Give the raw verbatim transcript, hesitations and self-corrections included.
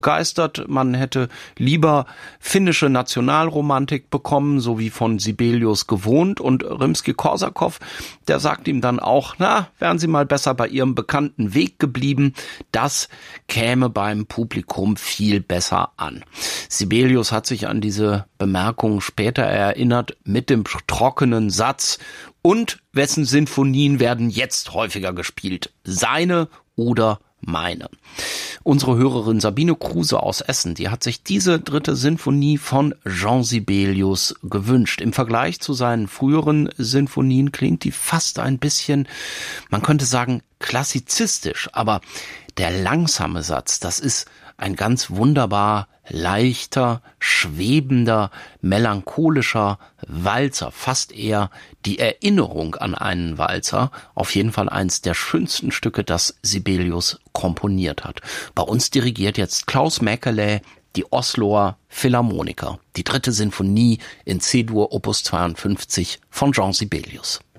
begeistert. Man hätte lieber finnische Nationalromantik bekommen, so wie von Sibelius gewohnt. Und Rimskij-Korsakow, der sagt ihm dann auch, na, wären Sie mal besser bei Ihrem bekannten Weg geblieben. Das käme beim Publikum viel besser an. Sibelius hat sich an diese Bemerkung später erinnert mit dem trockenen Satz: Und wessen Sinfonien werden jetzt häufiger gespielt? Seine oder meine? Unsere Hörerin Sabine Kruse aus Essen, die hat sich diese dritte Sinfonie von Jean Sibelius gewünscht. Im Vergleich zu seinen früheren Sinfonien klingt die fast ein bisschen, man könnte sagen, klassizistisch. Aber der langsame Satz, das ist ein ganz wunderbar leichter, schwebender, melancholischer Walzer, fast eher die Erinnerung an einen Walzer, auf jeden Fall eins der schönsten Stücke, das Sibelius komponiert hat. Bei uns dirigiert jetzt Klaus Mäkelä die Osloer Philharmoniker, die dritte Sinfonie in C-Dur Opus zweiundfünfzig von Jean Sibelius.